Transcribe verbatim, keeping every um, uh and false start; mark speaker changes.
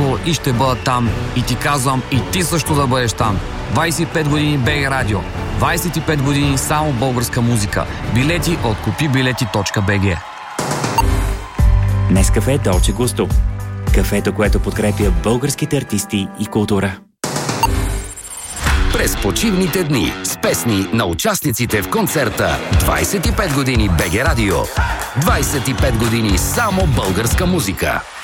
Speaker 1: Васко и ще бъда там. И ти казвам, и ти също да бъдеш там. двайсет и пет години БГ Радио. двайсет и пет години само българска музика. Билети от купи билети точка би джи.
Speaker 2: Нескафе Долче Густо. Кафето, което подкрепя българските артисти и култура.
Speaker 3: През почивните дни с песни на участниците в концерта двайсет и пет години БГ Радио. двайсет и пет години само българска музика.